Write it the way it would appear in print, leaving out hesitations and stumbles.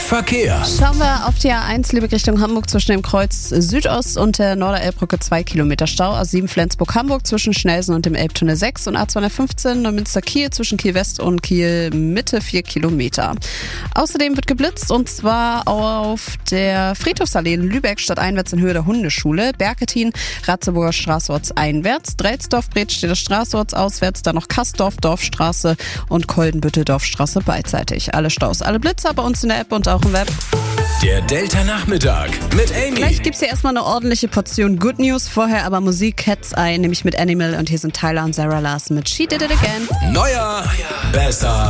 Verkehr. Schauen wir auf die A1 Lübeck Richtung Hamburg zwischen dem Kreuz Südost und der Norderelbbrücke 2 Kilometer Stau. A7 Flensburg-Hamburg zwischen Schnelsen und dem Elbtunnel 6 und A215 Neumünster-Kiel zwischen Kiel West und Kiel Mitte 4 Kilometer. Außerdem wird geblitzt und zwar auf der Friedhofsallee in Lübeck stadteinwärts in Höhe der Hundeschule, Berketin, Ratzeburger Straße ortseinwärts, Drelsdorf-Bredstedter Straße ortsauswärts, dann noch Kassdorf, Dorfstraße und Koldenbüttel Dorfstraße beidseitig. Alle Staus, alle Blitzer bei uns in der App und auch im Web. Der Delta-Nachmittag mit Amy. Gleich gibt's hier erstmal eine ordentliche Portion Good News, vorher aber Musik, Cat's Eye, nämlich mit Animal und hier sind Tyler und Sarah Larson mit She Did It Again. Neuer, besser.